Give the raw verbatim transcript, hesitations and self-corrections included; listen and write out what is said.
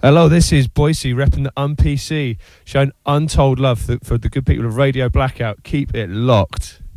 Hello, this is Boise repping the Un P C, showing untold love for, for the good people of Radio Blackout. Keep it locked.